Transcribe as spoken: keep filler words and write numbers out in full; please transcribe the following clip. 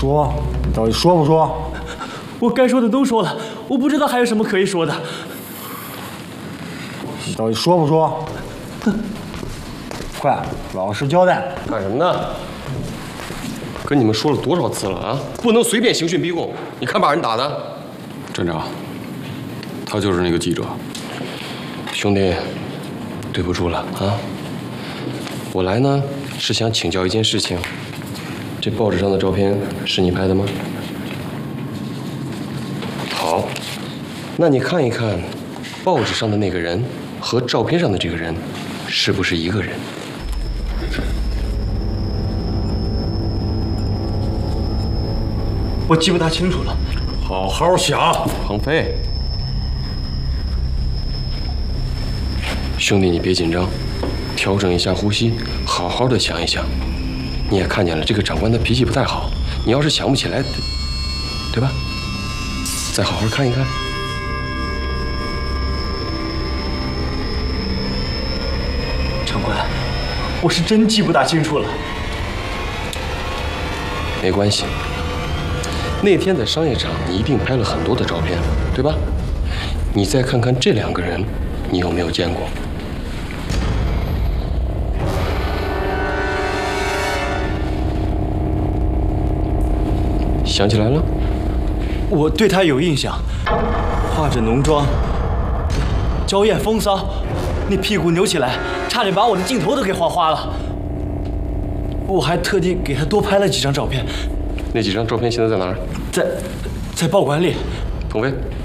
说，你到底说不说？ 我该说的都说了，我不知道还有什么可以说的。 你到底说不说？快，老实交代！ 干什么呢？跟你们说了多少次了啊？不能随便刑讯逼供！你看把人打的。 站长，他就是那个记者。 兄弟，对不住了啊！我来呢是想请教一件事情。这报纸上的照片是你拍的吗？好，那你看一看，报纸上的那个人和照片上的这个人，是不是一个人？ 我记不大清楚了。 好好想， 鹏飞，兄弟，你别紧张，调整一下呼吸，好好的想一想。你也看见了，这个长官的脾气不太好，你要是想不起来，对吧？再好好看一看。 长官，我是真记不大清楚了。 没关系，那天在商业场你一定拍了很多的照片，对吧？你再看看这两个人，你有没有见过？想起来了？ 我对他有印象，化着浓妆，娇艳风骚，那屁股扭起来，差点把我的镜头都给划花了。我还特地给他多拍了几张照片。 那几张照片现在在哪儿？ 在，在报馆里。 鹏飞，